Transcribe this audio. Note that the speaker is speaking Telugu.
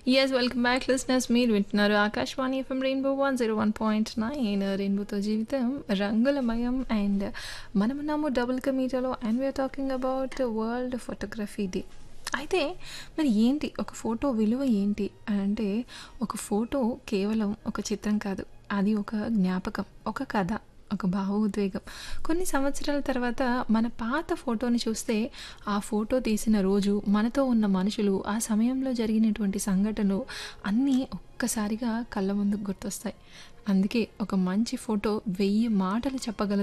యెస్. Welcome back listeners. మీరు వింటున్నారు ఆకాశవాణి ఎఫ్ఎం రెయిన్బో 101.9 రెయిన్బోతో జీవితం రంగులమయం. And మనమున్నాము double కమీటాలో and we are talking about world photography day. అయితే మరి ఏంటి ఒక ఫోటో విలువ ఏంటి అని అంటే, ఒక ఫోటో కేవలం ఒక చిత్రం కాదు, అది ఒక జ్ఞాపకం, ఒక కథ, ఒక భావోద్వేగం. కొన్ని సంవత్సరాల తర్వాత మన పాత ఫోటోని చూస్తే ఆ ఫోటో తీసిన రోజు, మనతో ఉన్న మనుషులు, ఆ సమయంలో జరిగినటువంటి సంఘటనలు అన్నీ ఒక్కసారిగా కళ్ళ ముందుకు గుర్తొస్తాయి. అందుకే ఒక మంచి ఫోటో 1000 మాటలు చెప్పగలదు